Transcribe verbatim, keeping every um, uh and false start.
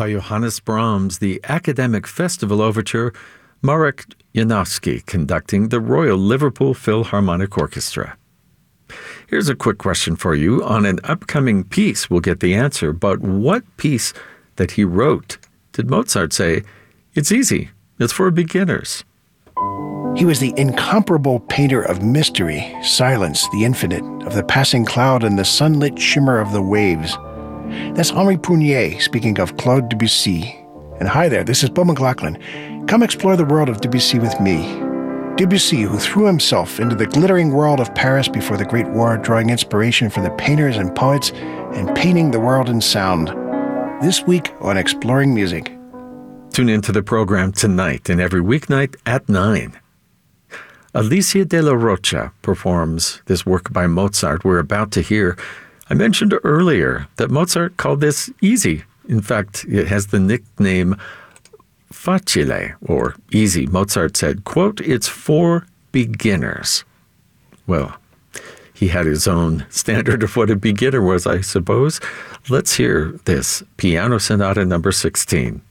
by Johannes Brahms, the Academic Festival Overture, Marek Janowski conducting the Royal Liverpool Philharmonic Orchestra. Here's a quick question for you. On an upcoming piece, we'll get the answer, but what piece that he wrote did Mozart say, "It's easy, it's for beginners"? He was the incomparable painter of mystery, silence, the infinite, of the passing cloud and the sunlit shimmer of the waves. That's Henri Prunier speaking of Claude Debussy. And hi there, this is Beau McLaughlin. Come explore the world of Debussy with me. Debussy, who threw himself into the glittering world of Paris before the Great War, drawing inspiration from the painters and poets and painting the world in sound. This week on Exploring Music. Tune into the program tonight and every weeknight at nine. Alicia de la Rocha performs this work by Mozart we're about to hear. I mentioned earlier that Mozart called this easy. In fact, it has the nickname facile, or easy. Mozart said, quote, "It's for beginners." Well, he had his own standard of what a beginner was, I suppose. Let's hear this Piano Sonata number sixteen.